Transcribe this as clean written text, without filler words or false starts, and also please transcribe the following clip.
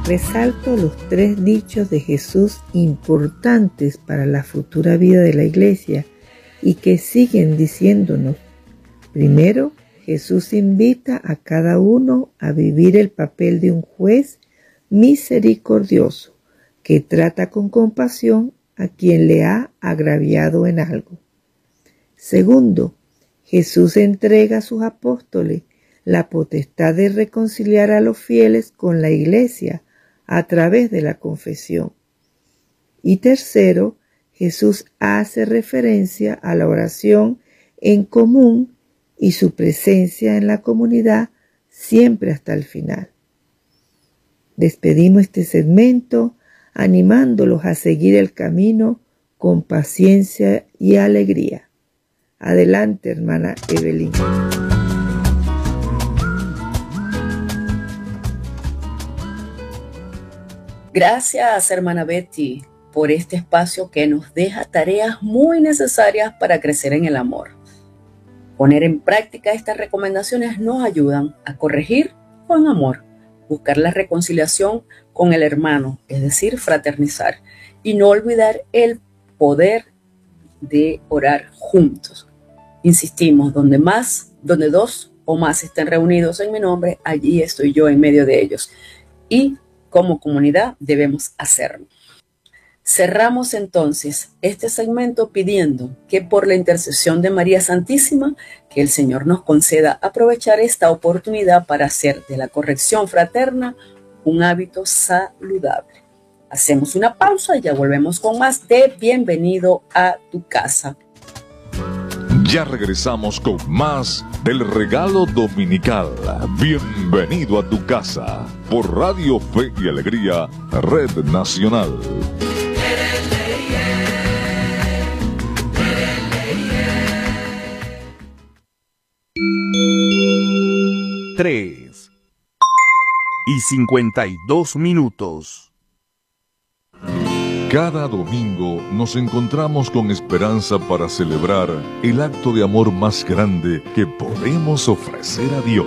resalto los 3 dichos de Jesús importantes para la futura vida de la Iglesia y que siguen diciéndonos: primero, Jesús invita a cada uno a vivir el papel de un juez misericordioso que trata con compasión a quien le ha agraviado en algo. Segundo, Jesús entrega a sus apóstoles la potestad de reconciliar a los fieles con la Iglesia a través de la confesión. Y tercero, Jesús hace referencia a la oración en común y su presencia en la comunidad siempre hasta el final. Despedimos este segmento animándolos a seguir el camino con paciencia y alegría. Adelante, hermana Evelyn. Gracias, hermana Betty, por este espacio que nos deja tareas muy necesarias para crecer en el amor. Poner en práctica estas recomendaciones nos ayudan a corregir con amor, buscar la reconciliación con el hermano, es decir, fraternizar, y no olvidar el poder de orar juntos. Insistimos, donde 2 o más estén reunidos en mi nombre, allí estoy yo en medio de ellos. Y como comunidad debemos hacerlo. Cerramos entonces este segmento pidiendo que por la intercesión de María Santísima, que el Señor nos conceda aprovechar esta oportunidad para hacer de la corrección fraterna un hábito saludable. Hacemos una pausa y ya volvemos con más de Bienvenido a tu casa. Ya regresamos con más del regalo dominical. Bienvenido a tu casa por Radio Fe y Alegría, Red Nacional. 3:52. Cada domingo nos encontramos con esperanza para celebrar el acto de amor más grande que podemos ofrecer a Dios.